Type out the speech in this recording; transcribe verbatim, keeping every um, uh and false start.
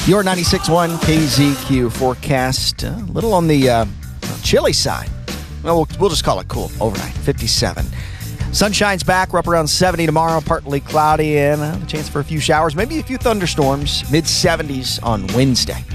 Your ninety-six point one K Z Q forecast, a little on the uh, chilly side. Well, well, we'll just call it cool. Overnight, fifty-seven. Sunshine's back. We're up around seventy tomorrow. Partly cloudy and a chance for a few showers, maybe a few thunderstorms. mid seventies on Wednesday.